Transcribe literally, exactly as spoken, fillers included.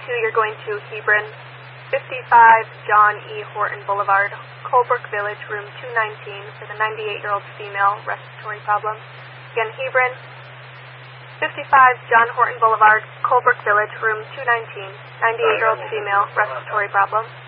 two, you're going to Hebron, fifty-five John E. Horton Boulevard, Colebrook Village, room two nineteen, for the ninety-eight-year-old female, respiratory problem. Again, Hebron, fifty-five John Horton Boulevard, Colebrook Village, room two nineteen, ninety-eight-year-old female, respiratory problem.